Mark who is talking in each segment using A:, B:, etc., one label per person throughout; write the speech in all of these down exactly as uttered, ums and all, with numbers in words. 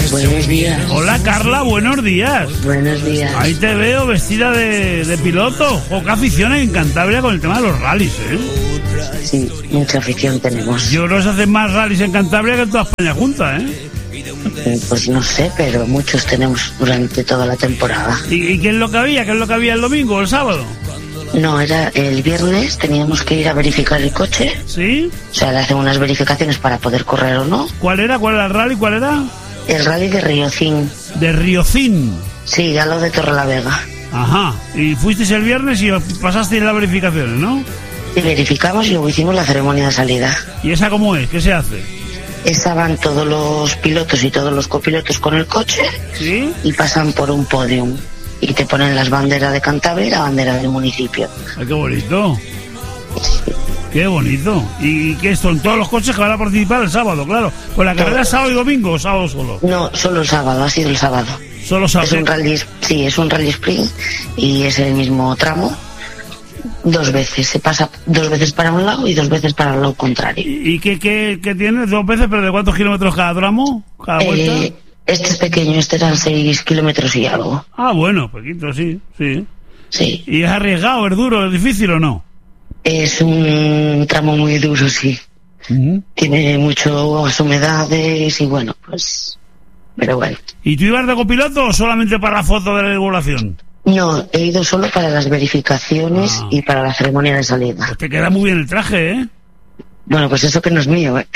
A: Buenos días.
B: Hola, Carla, buenos días.
A: Buenos días.
B: Ahí te veo vestida de, de piloto. O qué afición en Cantabria con el tema de los rallies, ¿eh?
A: Sí, mucha afición tenemos.
B: Yo creo que se hacen más rallies en Cantabria que en toda España junta, ¿eh?
A: Pues no sé, pero muchos tenemos durante toda la temporada.
B: ¿Y, y qué es lo que había? ¿Qué es lo que había el domingo o el sábado?
A: No, era el viernes, teníamos que ir a verificar el coche.
B: ¿Sí?
A: O sea, le hacen unas verificaciones para poder correr o no.
B: ¿Cuál era? ¿Cuál era el rally? ¿Cuál era?
A: El rally de Riocín.
B: De Riocín.
A: Sí, ya lo de Torrelavega.
B: Ajá. Y fuisteis el viernes y pasasteis las verificaciones, ¿no?
A: Y verificamos y luego hicimos la ceremonia de salida.
B: ¿Y esa cómo es? ¿Qué se hace?
A: Esa van todos los pilotos y todos los copilotos con el coche.
B: ¿Sí?
A: Y pasan por un podium. Y te ponen las banderas de Cantabria y la bandera del municipio.
B: Ay, qué bonito. Qué bonito. ¿Y qué esto? En todos los coches que van a participar el sábado, claro. Pues la carrera es sábado y domingo, o sábado solo.
A: No, solo el sábado, ha sido el sábado.
B: Solo sábado.
A: Es un rally, sí, es un rally sprint y es el mismo tramo. Dos veces, se pasa dos veces para un lado y dos veces para el lado contrario.
B: ¿Y, y qué, qué, qué tiene? ¿Dos veces? ¿Pero de cuántos kilómetros cada tramo? ¿Cada vuelta?
A: Eh, este es pequeño, este eran seis kilómetros y algo.
B: Ah, bueno, poquito, sí, sí.
A: Sí.
B: ¿Y es arriesgado, es duro, es difícil o no?
A: Es un tramo muy duro, sí.
B: Uh-huh.
A: Tiene muchas humedades y bueno, pues... Pero bueno.
B: ¿Y tú ibas de copiloto o solamente para la foto de la divulgación?
A: No, he ido solo para las verificaciones ah. y para la ceremonia de salida.
B: Pues te queda muy bien el traje, ¿eh?
A: Bueno, pues eso que no es mío, ¿eh?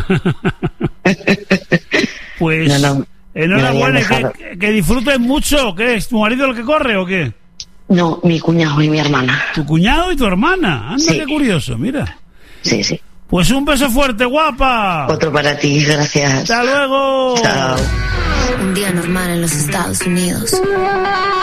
B: Pues... No, no, enhorabuena, que, que disfrutes mucho. ¿Qué es? ¿Tu marido el que corre o qué?
A: No, mi cuñado y mi hermana.
B: ¿Tu cuñado y tu hermana? Anda, sí. Qué curioso, mira.
A: Sí, sí.
B: Pues un beso fuerte, guapa.
A: Otro para ti, gracias.
B: Hasta luego.
A: Chao.
C: Un día normal en los Estados Unidos.